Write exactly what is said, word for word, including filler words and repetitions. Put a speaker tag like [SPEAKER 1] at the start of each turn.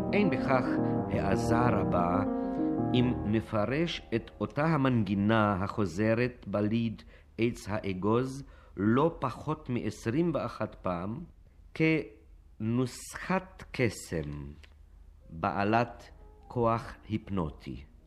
[SPEAKER 1] אין בכך העזה רבה אם נפרש את אותה המנגינה החוזרת בליד עץ האגוז לא פחות מ-עשרים ואחת פעם כנוסחת קסם בעלת כוח היפנוטי.